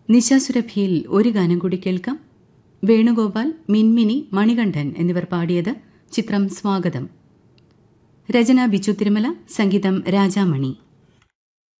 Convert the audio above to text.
നിശാസുരഭിയിൽ ഒരു ഗാനം കൂടി കേൾക്കാം. വേണുഗോപാൽ, മിൻമിനി, മണികണ്ഠൻ എന്നിവർ പാടിയത്. ചിത്രം സ്വാഗതം. രചന ബിച്ചു തിരുമല, സംഗീതം രാജാമണി.